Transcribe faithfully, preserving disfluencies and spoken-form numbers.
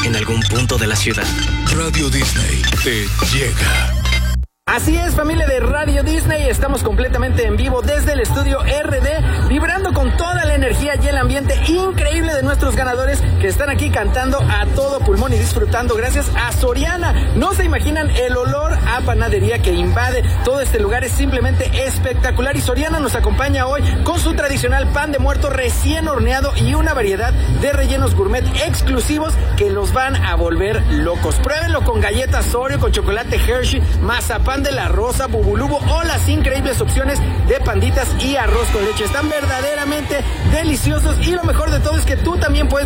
en algún punto de la ciudad. Radio Disney te llega. Así es, familia de Radio Disney, estamos completamente en vivo desde el estudio R D, vibrando con toda la energía y el ambiente increíble de nuestros ganadores que están aquí cantando a todo pulmón y disfrutando gracias a Soriana. No se imaginan el olor a panadería que invade todo este lugar, es simplemente espectacular y Soriana nos acompaña hoy con su tradicional pan de muerto recién horneado y una variedad de rellenos gourmet exclusivos que los van a volver locos. Pruébenlo con galletas Oreo, con chocolate Hershey, mazapán de la rosa, bubulubu o las increíbles opciones de panditas y arroz con leche. Están verdaderamente deliciosos y lo mejor de todo es que tú también puedes